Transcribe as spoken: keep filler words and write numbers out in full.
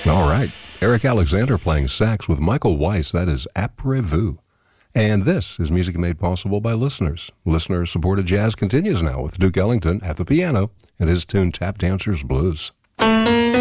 All right. Eric Alexander playing sax with Michael Weiss. That is Après-Vous. And this is music made possible by listeners. Listener-supported jazz continues now with Duke Ellington at the piano and his tune Tap Dancers Blues.